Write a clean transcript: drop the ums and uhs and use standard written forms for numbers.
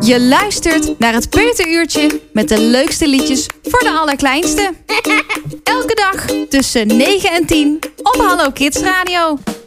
Je luistert naar het Peuteruurtje met de leukste liedjes voor de allerkleinste. Elke dag tussen 9 en 10 op Hallo Kids Radio.